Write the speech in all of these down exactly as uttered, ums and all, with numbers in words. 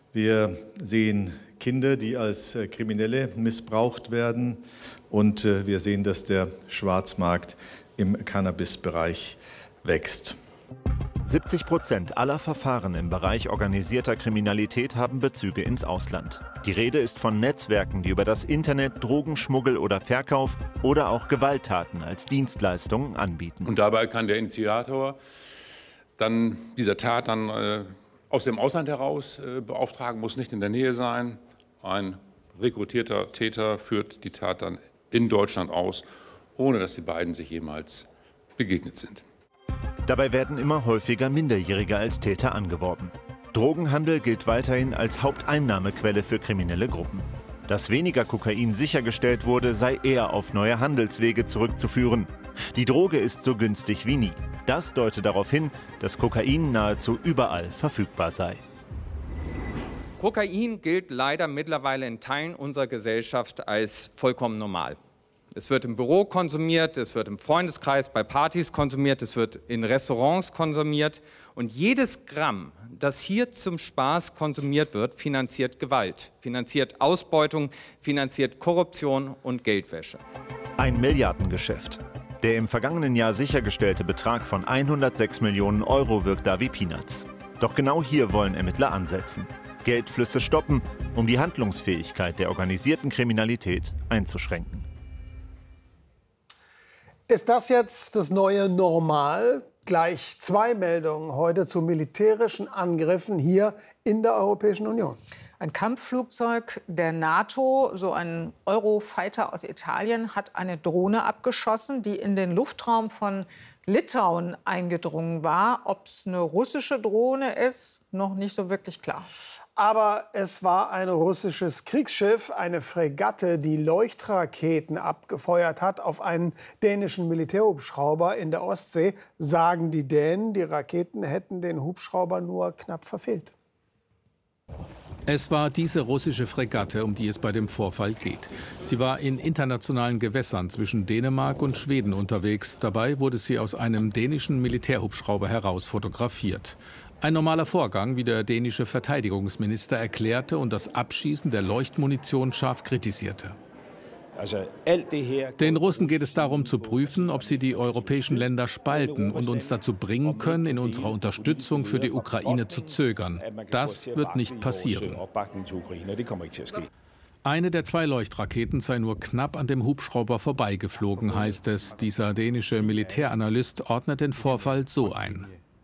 Wir sehen Kinder, die als Kriminelle missbraucht werden. Und wir sehen, dass der Schwarzmarkt im Cannabis-Bereich wächst. siebzig Prozent aller Verfahren im Bereich organisierter Kriminalität haben Bezüge ins Ausland. Die Rede ist von Netzwerken, die über das Internet Drogenschmuggel oder Verkauf oder auch Gewalttaten als Dienstleistungen anbieten. Und dabei kann der Initiator dann dieser Tat dann äh, aus dem Ausland heraus äh, beauftragen, muss nicht in der Nähe sein. Ein rekrutierter Täter führt die Tat dann in Deutschland aus, ohne dass die beiden sich jemals begegnet sind. Dabei werden immer häufiger Minderjährige als Täter angeworben. Drogenhandel gilt weiterhin als Haupteinnahmequelle für kriminelle Gruppen. Dass weniger Kokain sichergestellt wurde, sei eher auf neue Handelswege zurückzuführen. Die Droge ist so günstig wie nie. Das deutet darauf hin, dass Kokain nahezu überall verfügbar sei. Kokain gilt leider mittlerweile in Teilen unserer Gesellschaft als vollkommen normal. Es wird im Büro konsumiert, es wird im Freundeskreis bei Partys konsumiert, es wird in Restaurants konsumiert. Und jedes Gramm, das hier zum Spaß konsumiert wird, finanziert Gewalt, finanziert Ausbeutung, finanziert Korruption und Geldwäsche. Ein Milliardengeschäft. Der im vergangenen Jahr sichergestellte Betrag von hundertsechs Millionen Euro wirkt da wie Peanuts. Doch genau hier wollen Ermittler ansetzen. Geldflüsse stoppen, um die Handlungsfähigkeit der organisierten Kriminalität einzuschränken. Ist das jetzt das neue Normal? Gleich zwei Meldungen heute zu militärischen Angriffen hier in der Europäischen Union. Ein Kampfflugzeug der NATO, so ein Eurofighter aus Italien, hat eine Drohne abgeschossen, die in den Luftraum von Litauen eingedrungen war. Ob es eine russische Drohne ist, noch nicht so wirklich klar. Aber es war ein russisches Kriegsschiff, eine Fregatte, die Leuchtraketen abgefeuert hat auf einen dänischen Militärhubschrauber in der Ostsee. Sagen die Dänen, die Raketen hätten den Hubschrauber nur knapp verfehlt. Es war diese russische Fregatte, um die es bei dem Vorfall geht. Sie war in internationalen Gewässern zwischen Dänemark und Schweden unterwegs. Dabei wurde sie aus einem dänischen Militärhubschrauber heraus fotografiert. Ein normaler Vorgang, wie der dänische Verteidigungsminister erklärte und das Abschießen der Leuchtmunition scharf kritisierte. Den Russen geht es darum zu prüfen, ob sie die europäischen Länder spalten und uns dazu bringen können, in unserer Unterstützung für die Ukraine zu zögern. Das wird nicht passieren. Eine der zwei Leuchtraketen sei nur knapp an dem Hubschrauber vorbeigeflogen, heißt es. Dieser dänische Militäranalyst ordnet den Vorfall so ein.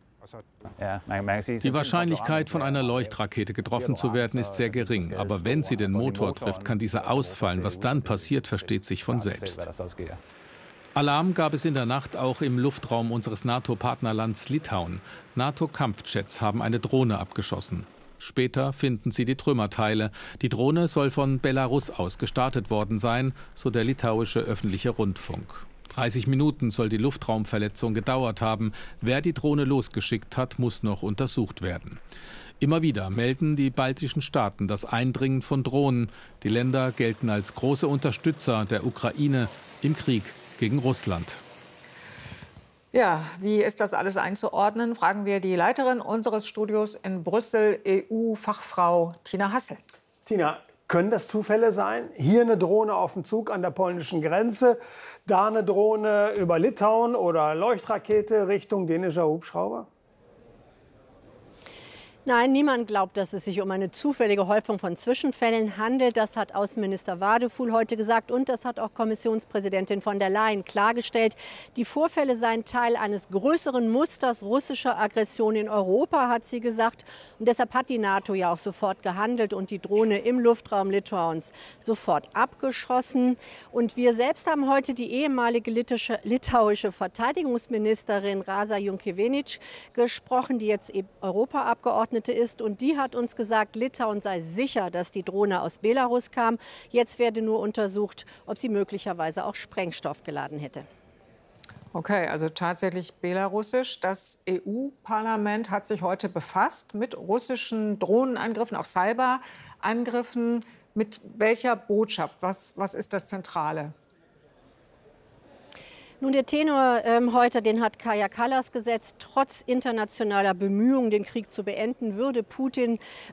Die Wahrscheinlichkeit, von einer Leuchtrakete getroffen zu werden, ist sehr gering. Aber wenn sie den Motor trifft, kann dieser ausfallen. Was dann passiert, versteht sich von selbst. Alarm gab es in der Nacht auch im Luftraum unseres NATO-Partnerlands Litauen. NATO-Kampfjets haben eine Drohne abgeschossen. Später finden sie die Trümmerteile. Die Drohne soll von Belarus aus gestartet worden sein, so der litauische öffentliche Rundfunk. dreißig Minuten soll die Luftraumverletzung gedauert haben. Wer die Drohne losgeschickt hat, muss noch untersucht werden. Immer wieder melden die baltischen Staaten das Eindringen von Drohnen. Die Länder gelten als große Unterstützer der Ukraine im Krieg gegen Russland. Ja, wie ist das alles einzuordnen, fragen wir die Leiterin unseres Studios in Brüssel, E U-Fachfrau Tina Hassel. Tina, können das Zufälle sein? Hier eine Drohne auf dem Zug an der polnischen Grenze, da eine Drohne über Litauen oder Leuchtrakete Richtung dänischer Hubschrauber? Nein, niemand glaubt, dass es sich um eine zufällige Häufung von Zwischenfällen handelt. Das hat Außenminister Wadefuhl heute gesagt und das hat auch Kommissionspräsidentin von der Leyen klargestellt. Die Vorfälle seien Teil eines größeren Musters russischer Aggression in Europa, hat sie gesagt. Und deshalb hat die NATO ja auch sofort gehandelt und die Drohne im Luftraum Litauens sofort abgeschossen. Und wir selbst haben heute die ehemalige litauische, litauische Verteidigungsministerin Rasa Jurkėnienė gesprochen, die jetzt Europaabgeordnete ist, und die hat uns gesagt, Litauen sei sicher, dass die Drohne aus Belarus kam. Jetzt werde nur untersucht, ob sie möglicherweise auch Sprengstoff geladen hätte. Okay, also tatsächlich belarussisch. Das E U-Parlament hat sich heute befasst mit russischen Drohnenangriffen, auch Cyberangriffen. Mit welcher Botschaft? Was, was ist das Zentrale? Nun, der Tenor ähm, heute, den hat Kaja Kallas gesetzt. Trotz internationaler Bemühungen, den Krieg zu beenden, würde Putin